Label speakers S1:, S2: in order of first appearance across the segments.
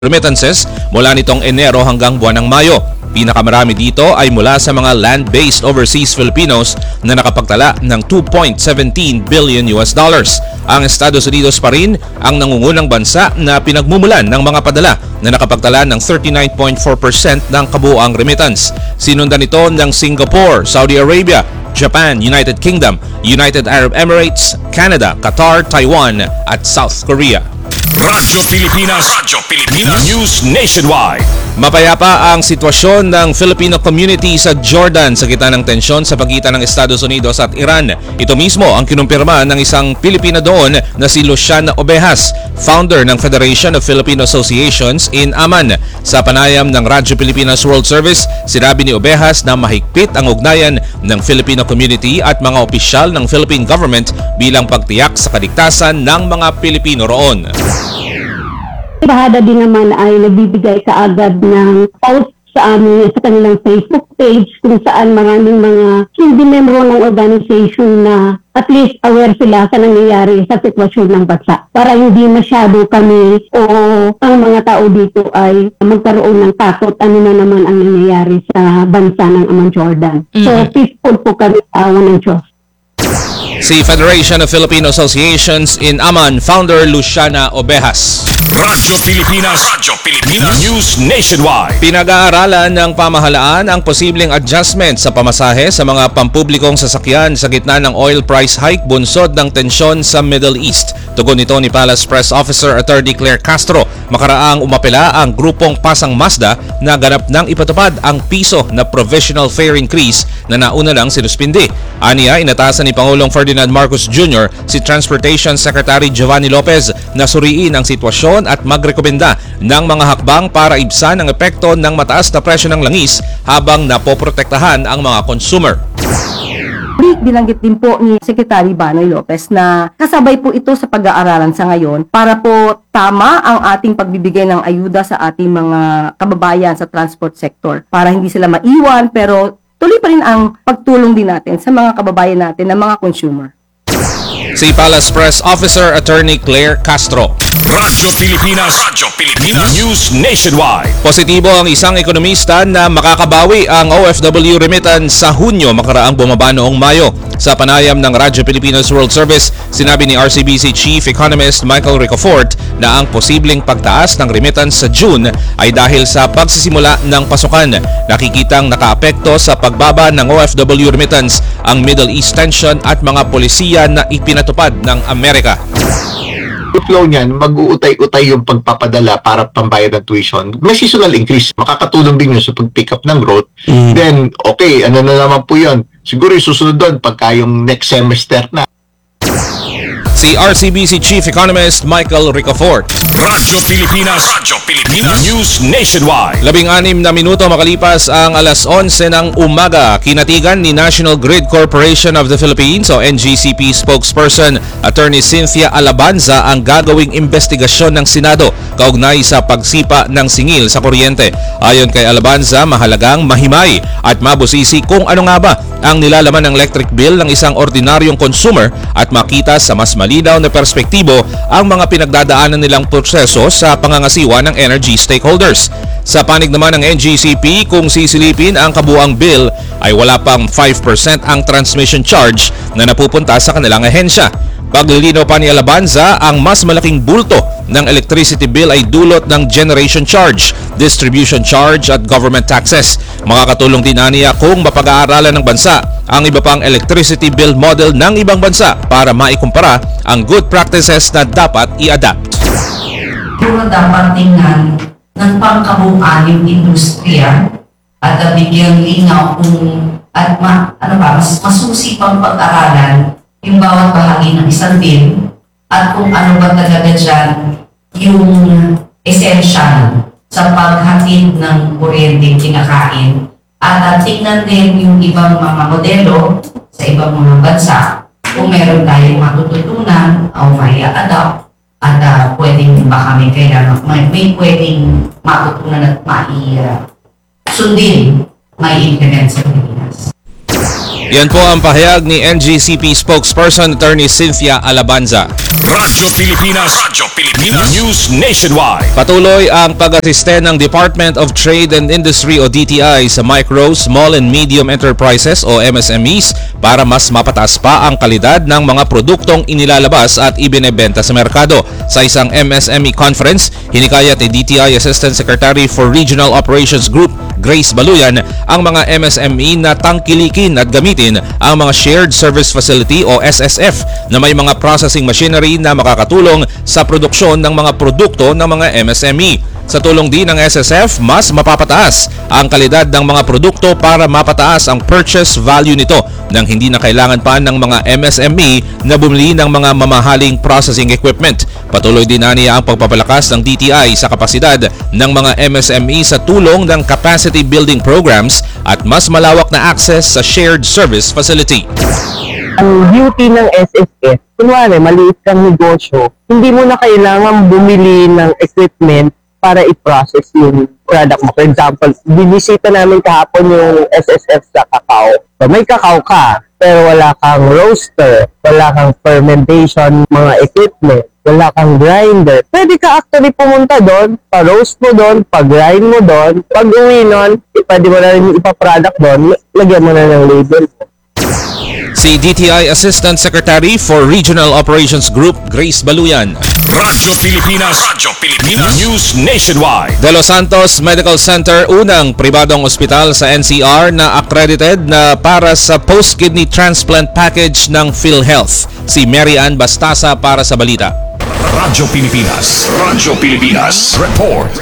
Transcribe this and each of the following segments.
S1: remittances mula nitong Enero hanggang buwan ng Mayo. Pinakamarami dito ay mula sa mga land-based overseas Filipinos na nakapagtala ng 2.17 billion US dollars. Ang Estados Unidos pa rin ang nangungunang bansa na pinagmumulan ng mga padala na nakapagtala ng 39.4% ng kabuuang remittance. Sinundan ito ng Singapore, Saudi Arabia, Japan, United Kingdom, United Arab Emirates, Canada, Qatar, Taiwan at South Korea.
S2: Radyo Pilipinas, News Nationwide.
S1: Mapayapa ang sitwasyon ng Filipino community sa Jordan sa gitna ng tensyon sa pagitan ng Estados Unidos at Iran. Ito mismo ang kinumpirma ng isang Pilipina doon na si Luciana Ovejas, founder ng Federation of Filipino Associations in Amman. Sa panayam ng Radyo Pilipinas World Service, sinabi ni Ovejas na mahigpit ang ugnayan ng Filipino community at mga opisyal ng Philippine government bilang pagtiyak sa kaligtasan ng mga Pilipino roon.
S3: Bahada din naman ay nagbibigay kaagad ng post sa kanilang Facebook page kung saan maraming mga hindi membro ng organization na at least aware sila sa nangyayari sa sitwasyon ng bansa. Para hindi masyado kami o ang mga tao dito ay magkaroon ng takot ano na naman ang nangyayari sa bansa ng Amman Jordan. So peaceful po kami sa awan ng Diyos.
S1: Si Federation of Filipino Associations in Amman founder Luciana Ovejas.
S2: Radyo Pilipinas, News Nationwide.
S1: Pinag-aaralan ng pamahalaan ang posibleng adjustment sa pamasahe sa mga pampublikong sasakyan sa gitna ng oil price hike bunsod ng tensyon sa Middle East. Tugon nito ni Palace Press Officer Attorney Claire Castro. Makaraang umapela ang grupong Pasang Mazda na ganap nang ipatupad ang piso na provisional fare increase na nauna lang sinuspindi. Aniya, inatasan ni Pangulong Ferdinand Marcos Jr. si Transportation Secretary Giovanni Lopez na suriin ang sitwasyon at magrekomenda ng mga hakbang para ibsan ang epekto ng mataas na presyo ng langis habang napoprotektahan ang mga consumer.
S4: Binanggit din po ni Secretary Banoy Lopez na kasabay po ito sa pag-aaralan sa ngayon para po tama ang ating pagbibigay ng ayuda sa ating mga kababayan sa transport sector para hindi sila maiwan pero tuloy pa rin ang pagtulong din natin sa mga kababayan natin na mga consumer.
S1: Si Palace Press Officer Attorney Claire Castro.
S2: Radyo Pilipinas, News Nationwide.
S1: Positibo ang isang ekonomista na makakabawi ang OFW remittance sa Hunyo makaraang bumaba noong Mayo. Sa panayam ng Radyo Pilipinas World Service, sinabi ni RCBC Chief Economist Michael Ricafort na ang posibleng pagtaas ng remittance sa June ay dahil sa pagsisimula ng pasukan. Nakikitang nakaapekto sa pagbaba ng OFW remittance ang Middle East tension at mga polisiya na ipinatupad ng Amerika.
S5: Flow niyan, mag-uutay-utay yung pagpapadala para pambayad ng tuition. May seasonal increase. Makakatulong din yun sa pag-pick up ng growth. Then, okay, ano na naman po yun? Siguro yung susunod doon pagka yung next semester na.
S1: Si RCBC Chief Economist Michael Ricafort.
S2: Radyo Pilipinas, News Nationwide.
S1: 16 na minuto makalipas ang alas 11 ng umaga. Kinatigan ni National Grid Corporation of the Philippines o NGCP spokesperson Attorney Cynthia Alabanza ang gagawing investigasyon ng Senado kaugnay sa pagsipa ng singil sa kuryente. Ayon kay Alabanza, mahalagang mahimay at mabusisi kung ano nga ba ang nilalaman ng electric bill ng isang ordinaryong consumer at makita sa mas malinaw na perspektibo ang mga pinagdadaanan nilang proseso sa pangangasiwa ng energy stakeholders. Sa panig naman ng NGCP, kung sisilipin ang kabuang bill ay wala pang 5% ang transmission charge na napupunta sa kanilang ahensya. Paglilinaw pa ni Alabanza, ang mas malaking bulto ng electricity bill ay dulot ng generation charge, distribution charge at government taxes. Makakatulong din aniya kung mapag-aaralan ng bansa ang iba pang electricity bill model ng ibang bansa para maikumpara ang good practices na dapat i-adapt.
S6: Siguro dapat tingnan ng pangkabuuan yung industriya at bigyan linaw kung at mas masusi pang pag-aralan yung bawat bahagi ng isang bill at kung ano ba talaga dyan yung essential sa paghatid ng kuryente kinakain at tingnan din yung ibang mga modelo sa ibang mga bansa kung meron tayong matututunan o may adapt at pwedeng baka may kailangan may pwedeng matutunan at sundin may implement sa Pilipinas.
S1: Yan po ang pahayag ni NGCP spokesperson Attorney Cynthia Alabanza.
S2: Radyo Pilipinas. News Nationwide.
S1: Patuloy ang pag-asiste ng Department of Trade and Industry o DTI sa micro, small and medium enterprises o MSMEs para mas mapataas pa ang kalidad ng mga produktong inilalabas at ibinebenta sa merkado. Sa isang MSME conference, hinikayat ni DTI Assistant Secretary for Regional Operations Group Grace Baluyan ang mga MSME na tangkilikin at gamitin ang mga Shared Service Facility o SSF na may mga processing machinery na makakatulong sa produksyon ng mga produkto ng mga MSME. Sa tulong din ng SSF, mas mapapataas ang kalidad ng mga produkto para mapataas ang purchase value nito nang hindi na kailangan pa ng mga MSME na bumili ng mga mamahaling processing equipment. Patuloy din niya ang pagpapalakas ng DTI sa kapasidad ng mga MSME sa tulong ng capacity building programs at mas malawak na access sa shared service facility.
S7: Ang beauty ng SSF, kunwari maliit kang negosyo, hindi mo na kailangan bumili ng equipment para i-process yung product mo. For example, binisita namin kahapon yung SSF sa kakao. So, may kakao ka, pero wala kang roaster, wala kang fermentation, mga equipment, wala kang grinder. Pwede ka actually pumunta doon, pa-roast mo doon, pa-grind mo doon, pag-uwi nun, pwede mo na rin ipa-product doon, lagyan mo na ng label.
S1: Si DTI Assistant Secretary for Regional Operations Group Grace Baluyan.
S2: Radyo Pilipinas. News Nationwide.
S1: De Los Santos Medical Center, unang pribadong ospital sa NCR na accredited na para sa post-kidney transplant package ng PhilHealth. Si Mary Ann Bastasa para sa balita.
S2: Radyo Pilipinas. Report.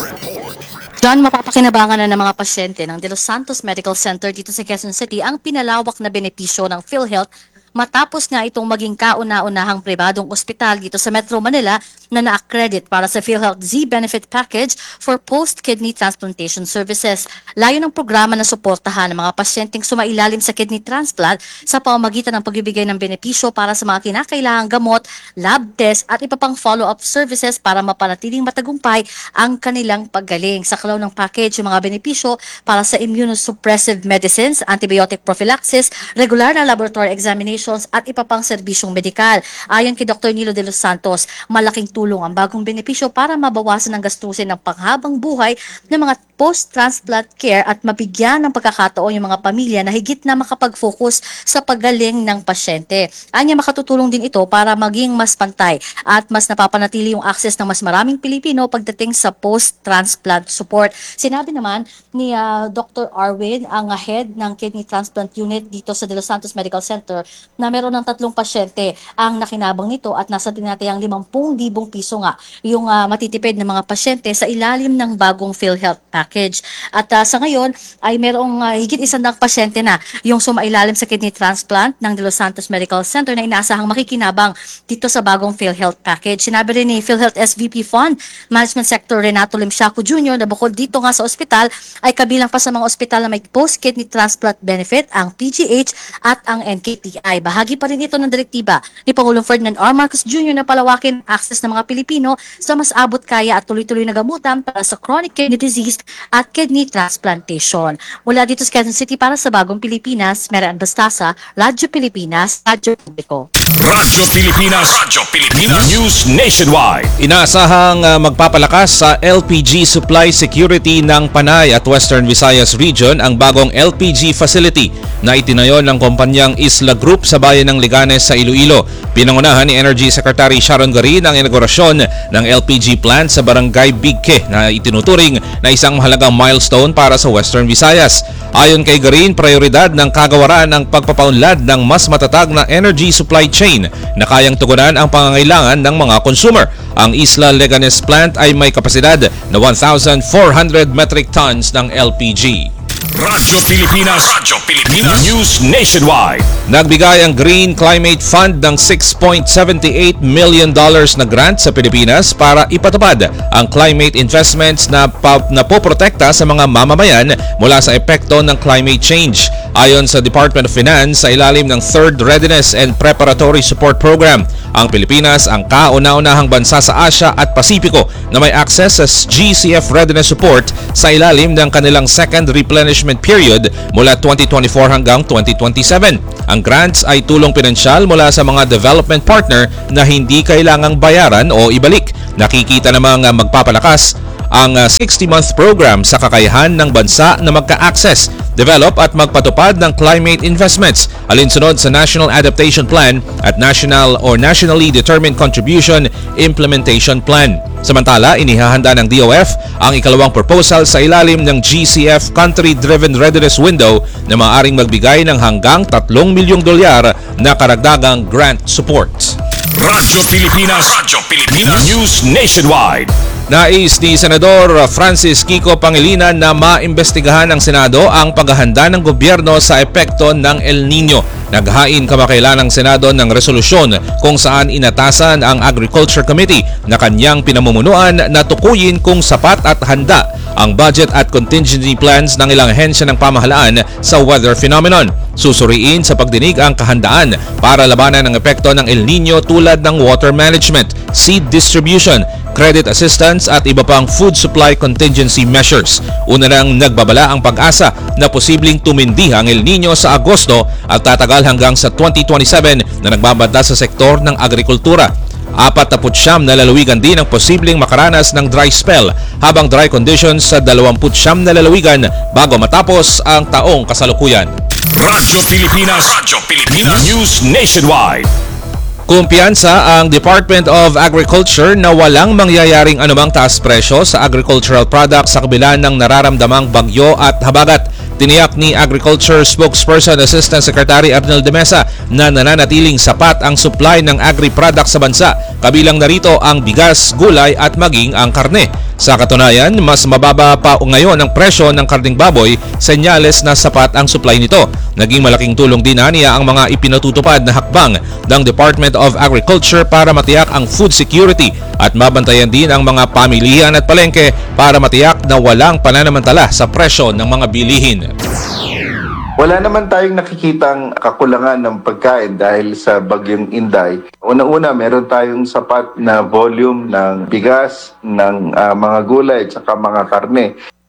S8: John, mapapakinabangan na ng mga pasyente ng De Los Santos Medical Center dito sa Quezon City ang pinalawak na benepisyo ng PhilHealth matapos nga itong maging kauna-unahang pribadong ospital dito sa Metro Manila na na-accredit para sa PhilHealth Z-Benefit Package for Post-Kidney Transplantation Services. Layo ng programa na suportahan ng mga pasyenteng sumailalim sa kidney transplant sa pamamagitan ng pagbibigay ng benepisyo para sa mga kinakailangang gamot, lab test at iba pang follow-up services para mapanatiling matagumpay ang kanilang paggaling. Sa kalaw ng package, yung mga benepisyo para sa immunosuppressive medicines, antibiotic prophylaxis, regular na laboratory examinations at iba pang serbisyong medikal. Ayon kay Dr. Nilo de Los Santos, malaking tulong ang bagong benepisyo para mabawasan ang gastusin ng panghabang buhay ng mga post-transplant care at mabigyan ng pagkakataon yung mga pamilya na higit na makapag-focus sa paggaling ng pasyente. Anya makatutulong din ito para maging mas pantay at mas napapanatili yung access ng mas maraming Pilipino pagdating sa post-transplant support. Sinabi naman ni Dr. Arwin, ang head ng kidney transplant unit dito sa De Los Santos Medical Center, na meron ng 3 pasyente ang nakinabang nito at nasa tinatayang 50,000 piso nga yung matitipid ng mga pasyente sa ilalim ng bagong PhilHealth package. At sa ngayon ay merong higit 100 pasyente na yung sumailalim sa kidney transplant ng De Los Santos Medical Center na inaasahang makikinabang dito sa bagong PhilHealth package. Sinabi rin ni PhilHealth SVP Fund Management Sector Renato Limsiaco Jr. na bukod dito nga sa ospital ay kabilang pa sa mga ospital na may post-kidney transplant benefit ang PGH at ang NKTI. Bahagi pa rin ito ng direktiba ni Pangulong Ferdinand R. Marcos Jr. na palawakin ang access ng mga Pilipino sa mas abot kaya at tuloy-tuloy na gamutan para sa chronic kidney disease at kidney transplantation. Mula dito sa Quezon City para sa Bagong Pilipinas, Mary Ann Bastasa, Radyo Pilipinas, Radyo Publiko.
S2: Radyo Pilipinas. News Nationwide.
S1: Inaasahang magpapalakas sa LPG supply security ng Panay at Western Visayas Region ang bagong LPG facility na itinayo ng kumpanyang Isla Group sa bayan ng Liganes sa Iloilo. Pinangunahan ni Energy Secretary Sharon Garin ang inaugurasyon ng LPG plant sa Barangay Bigke na itinuturing na isang mahalagang milestone para sa Western Visayas. Ayon kay Garin, prioridad ng kagawaran ang pagpapaunlad ng mas matatag na energy supply chain na kayang tugunan ang pangangailangan ng mga consumer. Ang Isla Leganes plant ay may kapasidad na 1,400 metric tons ng LPG.
S2: Radyo Pilipinas. News Nationwide.
S1: Nagbigay ang Green Climate Fund ng $6.78 million na grant sa Pilipinas para ipatupad ang climate investments na poprotekta sa mga mamamayan mula sa epekto ng climate change. Ayon sa Department of Finance, sa ilalim ng Third Readiness and Preparatory Support Program Ang Pilipinas ang kauna-unahang bansa sa Asia at Pasipiko na may access sa GCF Readiness Support sa ilalim ng kanilang second replenishment period mula 2024 hanggang 2027. Ang grants ay tulong pinansyal mula sa mga development partner na hindi kailangang bayaran o ibalik. Nakikita namang magpapalakas ang 60-month program sa kakayahan ng bansa na magka-access, develop at magpatupad ng climate investments alinsunod sa National Adaptation Plan at Nationally Determined Contribution Implementation Plan. Samantala, inihahanda ng DOF ang ikalawang proposal sa ilalim ng GCF Country-Driven Readiness Window na maaaring magbigay ng hanggang 3 milyong dolyar na karagdagang grant support.
S2: Radyo Pilipinas. News Nationwide.
S1: Nais ni Senador Francis Kiko Pangilinan na maimbestigahan ng Senado ang paghahanda ng gobyerno sa epekto ng El Nino. Naghain kamakailan ng Senado ng resolusyon kung saan inatasan ang Agriculture Committee na kanyang pinamumunuan na tukuyin kung sapat at handa ang budget at contingency plans ng ilang ahensya ng pamahalaan sa weather phenomenon. Susuriin sa pagdinig ang kahandaan para labanan ang epekto ng El Nino tulad ng water management, seed distribution, credit assistance at iba pang food supply contingency measures. Una nang nagbabala ang Pag-asa na posibleng tumindi ang El Nino sa Agosto at tatagal hanggang sa 2027 na nagbabanta sa sektor ng agrikultura. 49 na lalawigan din ang posibleng makaranas ng dry spell habang dry conditions sa 29 na lalawigan bago matapos ang taong kasalukuyan.
S2: Radyo Pilipinas. News Nationwide.
S1: Kumpiyansa ang Department of Agriculture na walang mangyayaring anumang taas presyo sa agricultural products sa kabila ng nararamdamang bagyo at habagat. Tiniyak ni Agriculture Spokesperson Assistant Secretary Arnel de Mesa na nananatiling sapat ang supply ng agri-products sa bansa, kabilang narito ang bigas, gulay at maging ang karne. Sa katunayan, mas mababa pa ngayon ang presyo ng karning baboy, senyales na sapat ang supply nito. Naging malaking tulong din niya ang mga ipinatutupad na hakbang ng Department of Agriculture para matiyak ang food security at mabantayan din ang mga pamilihan at palengke para matiyak na walang pananamantala sa presyo ng mga bilihin.
S9: Wala naman tayong nakikitang kakulangan ng pagkain dahil sa bagyong Inday. Una-una, meron tayong sapat na volume ng bigas, ng mga gulay at saka mga karne.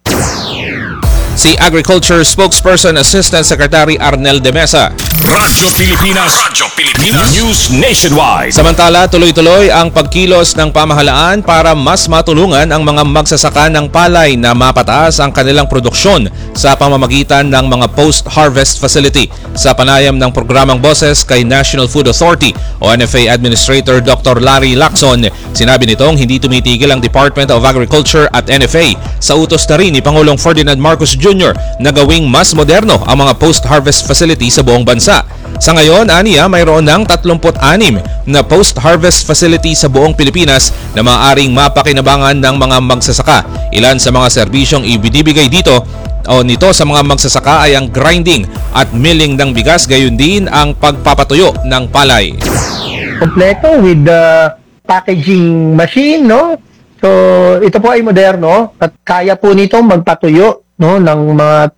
S1: Si Agriculture Spokesperson Assistant Secretary Arnel de Mesa.
S2: Radyo Pilipinas. News Nationwide.
S1: Samantala, tuloy-tuloy ang pagkilos ng pamahalaan para mas matulungan ang mga magsasaka ng palay na mapataas ang kanilang produksyon sa pamamagitan ng mga post-harvest facility. Sa panayam ng programang Boses kay National Food Authority o NFA Administrator Dr. Larry Lacson, sinabi nitong hindi tumitigil ang Department of Agriculture at NFA sa utos na rin ni Pangulong Ferdinand Marcos Jr. na gawing mas moderno ang mga post-harvest facility sa buong bansa. Sa ngayon, aniya, mayroon ng 36 na post-harvest facility sa buong Pilipinas na maaaring mapakinabangan ng mga magsasaka. Ilan sa mga serbisyong ibinibigay dito nito sa mga magsasaka ay ang grinding at milling ng bigas, gayon din ang pagpapatuyo ng palay.
S10: Kompleto with the packaging machine, no? So, ito po ay moderno at kaya po nitong magpatuyo, no, ng mga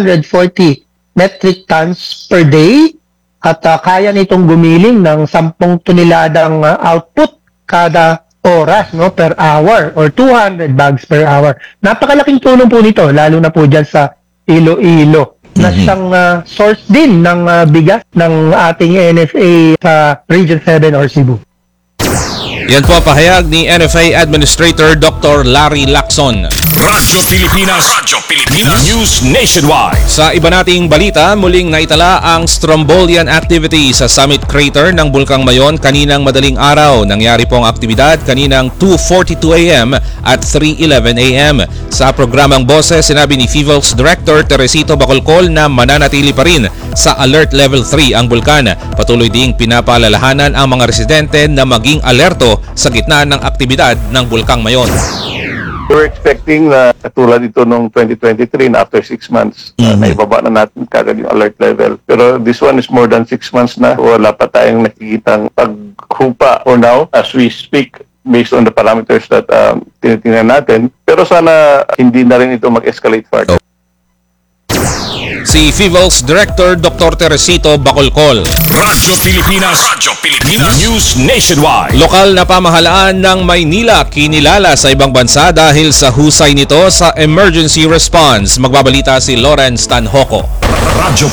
S10: 240 metric tons per day at kaya nitong gumiling ng 10 toneladang output kada oras, no, per hour or 200 bags per hour. Napakalaking tulong po nito, lalo na po dyan sa Iloilo na siyang source din ng bigas ng ating NFA sa Region 7 or Cebu.
S1: Yan po pahayag ni NFA Administrator Dr. Larry Lacson.
S2: Radyo Pilipinas. News Nationwide.
S1: Sa iba nating balita, muling naitala ang Strombolian activity sa summit crater ng Bulkang Mayon kaninang madaling araw. Nangyari po ang aktibidad kaninang 2:42 a.m. at 3:11 a.m. Sa programang Boses, sinabi ni FIVOL's Director Teresito Bacolcol na mananatili pa rin sa Alert Level 3 ang bulkan. Patuloy ding pinapaalalahanan ang mga residente na maging alerto sa gitna ng aktibidad ng Bulkang Mayon.
S9: We're expecting na katulad ito noong 2023 na after 6 months, naibaba na natin kagad yung alert level. Pero this one is more than 6 months na. Wala pa tayong nakikitang paghupa for now as we speak based on the parameters that tinitingnan natin. Pero sana hindi na rin ito mag-escalate further.
S1: si FIVOL's Director Dr. Teresito Bacolcol.
S2: Radyo Pilipinas. News Nationwide.
S1: Lokal na pamahalaan ng Maynila kinilala sa ibang bansa dahil sa husay nito sa emergency response. Magbabalita si Lawrence Tanhoco.
S2: Radyo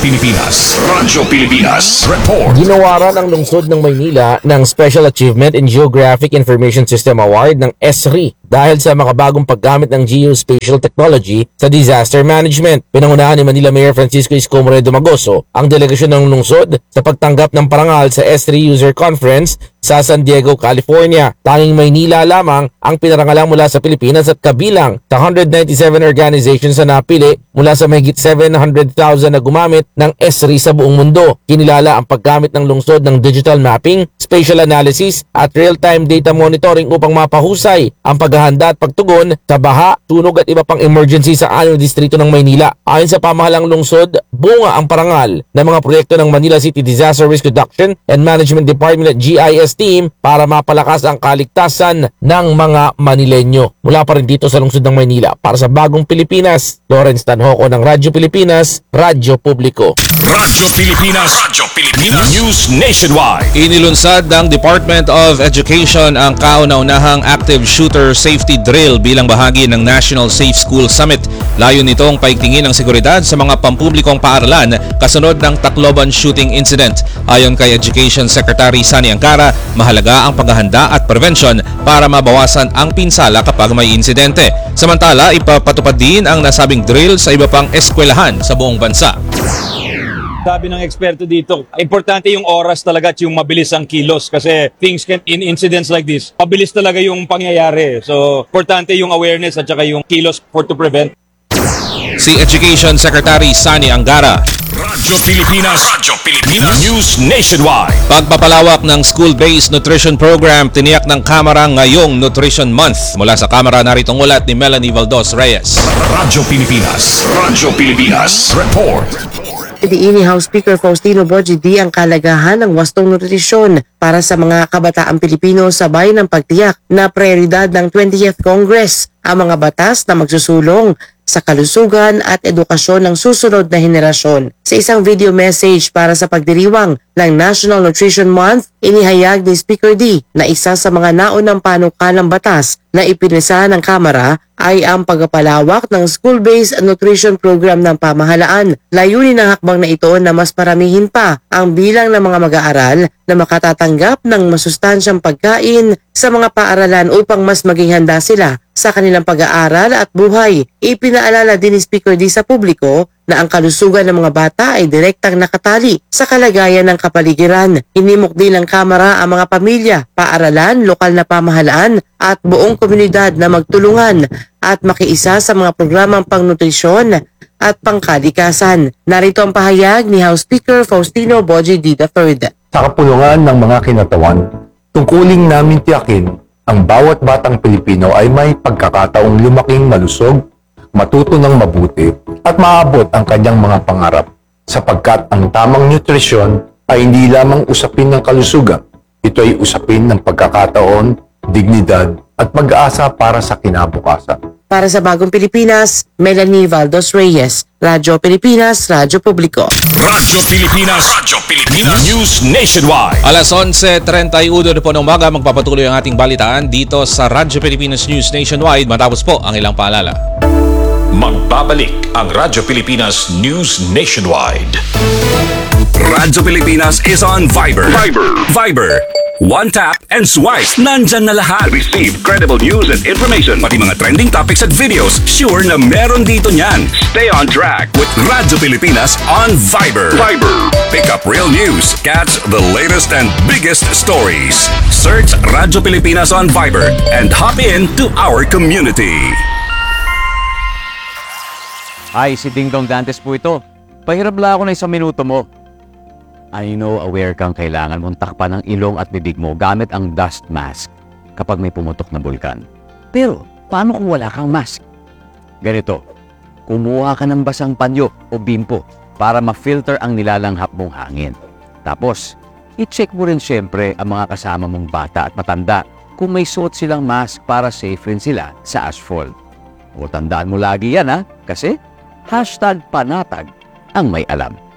S2: Pilipinas. Report.
S11: Ginawaran ang lungsod ng Maynila ng Special Achievement in Geographic Information System Award ng ESRI dahil sa makabagong paggamit ng geospatial technology sa disaster management. Pinangunahan ni Manila Mayor Francisco Isko Moreno Magoso ang delegasyon ng lungsod sa pagtanggap ng parangal sa ESRI User Conference sa San Diego, California. Tanging Maynila lamang ang pinarangalan mula sa Pilipinas at kabilang sa 197 organizations na napili mula sa mahigit 700,000 na gumamit ng ESRI sa buong mundo. Kinilala ang paggamit ng lungsod ng digital mapping, spatial analysis at real-time data monitoring upang mapahusay ang paghahanda at pagtugon sa baha, tunog at iba pang emergency sa 6 distrito ng Maynila. Ayon sa pamahalang lungsod, bunga ang parangal ng mga proyekto ng Manila City Disaster Risk Reduction and Management Department at GIS team para mapalakas ang kaligtasan ng mga Manilenyo. Mula pa rin dito sa lungsod ng Maynila, para sa Bagong Pilipinas, Lawrence Tanhoco ng Radyo Pilipinas, Radyo Publiko.
S2: Radyo Pilipinas. News Nationwide.
S1: Inilunsad ng Department of Education ang kauna-unahang active shooter safety drill bilang bahagi ng National Safe School Summit. Layo nitong paigtingin ang seguridad sa mga pampublikong paaralan kasunod ng Tacloban shooting incident. Ayon kay Education Secretary Sani Angara, mahalaga ang paghahanda at prevention para mabawasan ang pinsala kapag may insidente. Samantala, ipapatupad din ang nasabing drill sa iba pang eskwelahan sa buong bansa.
S12: Sabi ng eksperto dito, importante yung oras talaga at yung mabilis ang kilos kasi in incidents like this, mabilis talaga yung pangyayari. So, importante yung awareness at saka yung kilos to prevent.
S1: Si Education Secretary Sani Angara.
S2: Radyo Pilipinas. News Nationwide.
S1: Pagpapalawak ng school-based nutrition program, tiniyak ng Kamara ngayong Nutrition Month. Mula sa Kamara, narito ang ulat ni Melanie Valdos Reyes.
S2: Radyo Pilipinas. Report.
S13: Diini House Speaker Faustino Boji ang kalagahan ng wastong nutrisyon para sa mga kabataang Pilipino sabay ng pagtiyak na prioridad ng 20th Congress ang mga batas na magsusulong sa kalusugan at edukasyon ng susunod na henerasyon. Sa isang video message para sa pagdiriwang ng National Nutrition Month, inihayag ni Speaker D na isa sa mga naunang panukalang batas na ipinasa ng Kamara ay ang pagpapalawak ng school-based nutrition program ng pamahalaan. Layunin ng hakbang na ito na mas paramihin pa ang bilang ng mga mag-aaral na makatatanggap ng masustansyang pagkain sa mga paaralan upang mas maging handa sila sa kanilang pag-aaral at buhay. Ipinaalala din ni Speaker D sa publiko na ang kalusugan ng mga bata ay direktang nakatali sa kalagayan ng kapaligiran. Inimok din ng Kamara ang mga pamilya, paaralan, lokal na pamahalaan at buong komunidad na magtulungan at makiisa sa mga programang pangnutrisyon at pangkalikasan. Narito ang pahayag ni House Speaker Faustino Boji III.
S14: Sa kapulungan ng mga kinatawan, tungkuling namin tiyakin ang bawat batang Pilipino ay may pagkakataong lumaking malusog, matuto ng mabuti at maabot ang kanyang mga pangarap sapagkat ang tamang nutrisyon ay hindi lamang usapin ng kalusugan. Ito ay usapin ng pagkakataon, dignidad at pag-asa para sa kinabukasan.
S13: Para sa Bagong Pilipinas, Melanie Valdos Reyes, Radyo Pilipinas, Radyo Publiko.
S2: Radyo Pilipinas. News Nationwide.
S1: Alas 11:31 po ng umaga, magpapatuloy ang ating balitaan dito sa Radyo Pilipinas News Nationwide matapos po ang ilang paalala.
S2: Magbabalik ang Radyo Pilipinas News Nationwide. Radyo Pilipinas is on Viber. Viber. One tap and swipe. Nandyan na lahat. Receive credible news and information. Pati mga trending topics at videos. Sure na meron dito niyan. Stay on track with Radyo Pilipinas on Viber. Pick up real news. Catch the latest and biggest stories. Search Radyo Pilipinas on Viber and hop in to our community.
S15: Hi, si Ding Dong Dantes po ito. Pahirap lang ako na 1 minuto mo. I know aware kang kailangan mong takpan ang ilong at bibig mo gamit ang dust mask kapag may pumutok na bulkan. Pero, paano kung wala kang mask? Ganito, kumuha ka ng basang panyo o bimpo para ma-filter ang nilalanghap mong hangin. Tapos, i-check mo rin syempre ang mga kasama mong bata at matanda kung may suot silang mask para safe rin sila sa asphalt. O tandaan mo lagi yan kasi #panatag ang may alam.